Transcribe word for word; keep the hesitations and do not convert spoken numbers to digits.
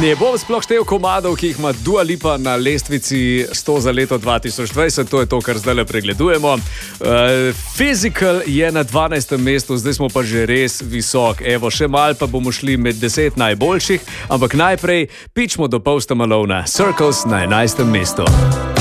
Ne bom sploh štel komadov, ki jih ima Dua Lipa na lestvici sto za leto dva tisoč dvajset, to je to, kar zdaj le pregledujemo. Uh, Physical je na dvanajstem mestu, zdaj smo pa že res visok. Evo, še mal pa bomo šli med deset najboljših, ampak najprej pičmo do Posta Malona. Circles na enajstem mestu.